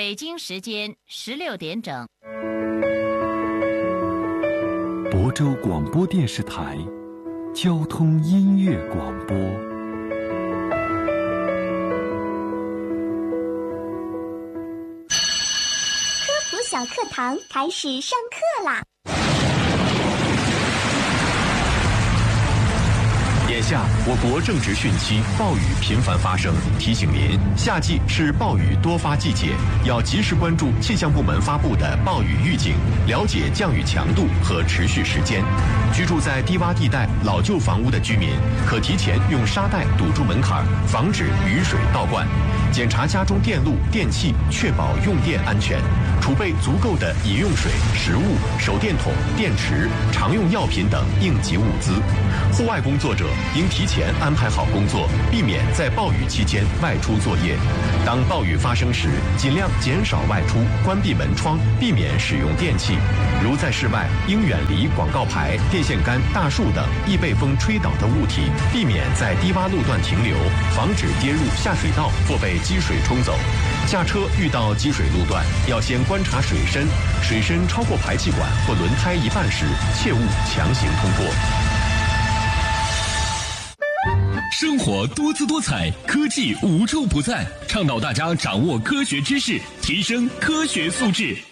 北京时间16点整。 亳州广播电视台交通音乐广播。 科普小课堂开始上课啦！ 眼下，我国正值汛期，暴雨频繁发生，提醒您，夏季是暴雨多发季节，要及时关注气象部门发布的暴雨预警，了解降雨强度和持续时间。居住在低洼地带、老旧房屋的居民，可提前用沙袋堵住门槛，防止雨水倒灌。检查家中电路、电器，确保用电安全。储备足够的饮用水、食物、手电筒、电池、常用药品等应急物资。户外工作者应提前安排好工作，避免在暴雨期间外出作业。当暴雨发生时，尽量减少外出，关闭门窗，避免使用电器。如在室外，应远离广告牌、电线杆、大树等易被风吹倒的物体，避免在低洼路段停留，防止跌入下水道或被积水冲走。下车遇到积水路段，要先观察水深，水深超过排气管或轮胎一半时，切勿强行通过。 生活多姿多彩，科技无处不在，倡导大家掌握科学知识，提升科学素质。